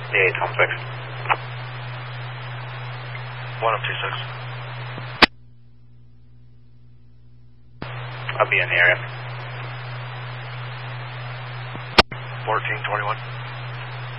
Yeah, Tom 6. 1026. I'll be in the area. 1421.